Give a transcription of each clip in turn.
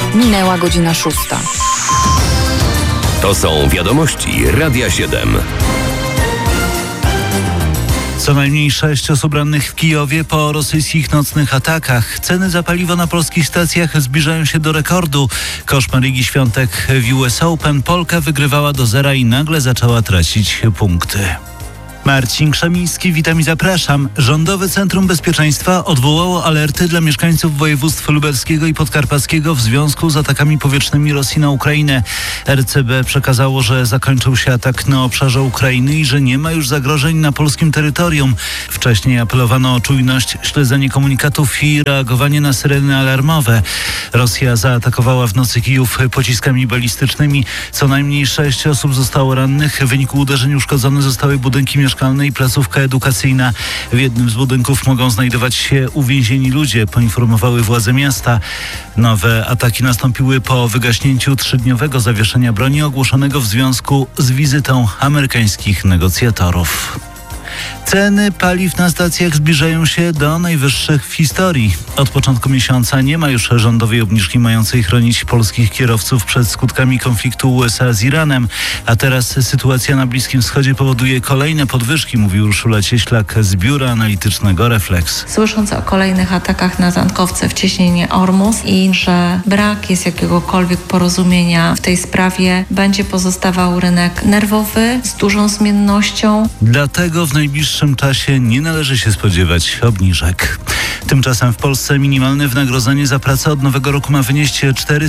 Minęła godzina 6. To są wiadomości Radia 7. Co najmniej 6 osób rannych w Kijowie po rosyjskich nocnych atakach. Ceny za paliwo na polskich stacjach zbliżają się do rekordu. Koszmar Igi Świątek w US Open. Polka wygrywała do zera i nagle zaczęła tracić punkty. Marcin Krzemiński, witam i zapraszam. Rządowe Centrum Bezpieczeństwa odwołało alerty dla mieszkańców województw lubelskiego i podkarpackiego w związku z atakami powietrznymi Rosji na Ukrainę. RCB przekazało, że zakończył się atak na obszarze Ukrainy i że nie ma już zagrożeń na polskim terytorium. Wcześniej apelowano o czujność, śledzenie komunikatów i reagowanie na syreny alarmowe. Rosja zaatakowała w nocy Kijów pociskami balistycznymi. Co najmniej 6 osób zostało rannych. W wyniku uderzeń uszkodzone zostały budynki mieszkalne i placówka edukacyjna. W jednym z budynków mogą znajdować się uwięzieni ludzie, poinformowały władze miasta. Nowe ataki nastąpiły po wygaśnięciu 3-dniowego zawieszenia broni ogłoszonego w związku z wizytą amerykańskich negocjatorów. Ceny paliw na stacjach zbliżają się do najwyższych w historii. Od początku miesiąca nie ma już rządowej obniżki mającej chronić polskich kierowców przed skutkami konfliktu USA z Iranem. A teraz sytuacja na Bliskim Wschodzie powoduje kolejne podwyżki, mówi Urszula Cieślak z biura analitycznego Reflex. Słysząc o kolejnych atakach na tankowce w cieśninie Ormus i że brak jest jakiegokolwiek porozumienia w tej sprawie, będzie pozostawał rynek nerwowy z dużą zmiennością. Dlatego w najbliższym czasie nie należy się spodziewać obniżek. Tymczasem w Polsce minimalne wynagrodzenie za pracę od nowego roku ma wynieść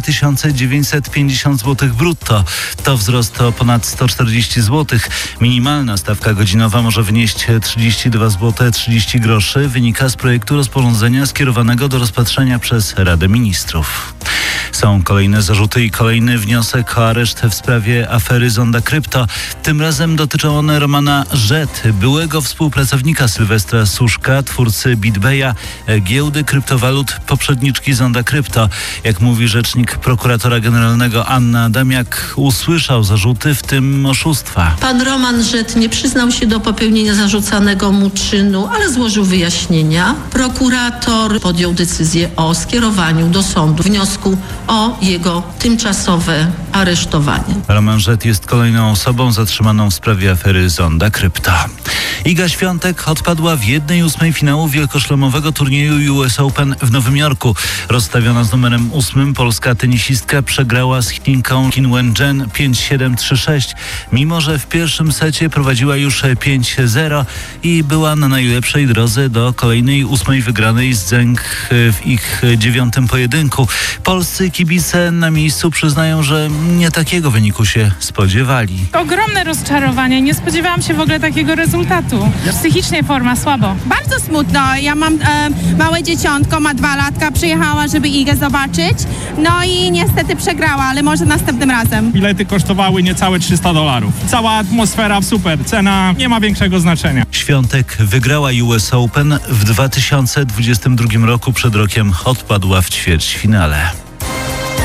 4950 zł brutto. To wzrost o ponad 140 zł. Minimalna stawka godzinowa może wynieść 32 zł 30 groszy. Wynika z projektu rozporządzenia skierowanego do rozpatrzenia przez Radę Ministrów. Są kolejne zarzuty i kolejny wniosek o areszt w sprawie afery Zonda Krypto. Tym razem dotyczą one Romana Rzet, byłego współpracownika Sylwestra Suszka, twórcy BitBaya, giełdy kryptowalut, poprzedniczki Zonda Krypto. Jak mówi rzecznik prokuratora generalnego Anna Adamiak, usłyszał zarzuty, w tym oszustwa. Pan Roman Rzet nie przyznał się do popełnienia zarzucanego mu czynu, ale złożył wyjaśnienia. Prokurator podjął decyzję o skierowaniu do sądu wniosku o jego tymczasowe aresztowanie. Roman Rzet jest kolejną osobą zatrzymaną w sprawie afery Zonda Krypto. Iga Świątek odpadła w 1/8 finału wielkoszlemowego turnieju US Open w Nowym Jorku. Rozstawiona z numerem 8 polska tenisistka przegrała z Chinką Qin Wen-jen 5-7, 3-6, mimo że w pierwszym secie prowadziła już 5-0 i była na najlepszej drodze do kolejnej 8 wygranej z Zheng w ich 9. pojedynku. Polscy kibice na miejscu przyznają, że nie takiego wyniku się spodziewali. Ogromne rozczarowanie. Nie spodziewałam się w ogóle takiego rezultatu. Psychicznie forma słabo. Bardzo smutno. Ja mam małe dzieciątko, ma 2 latka. Przyjechała, żeby Igę zobaczyć. No i niestety przegrała, ale może następnym razem. Bilety kosztowały niecałe $300. Cała atmosfera super. Cena nie ma większego znaczenia. Świątek wygrała US Open w 2022 roku. Przed rokiem odpadła w ćwierćfinale.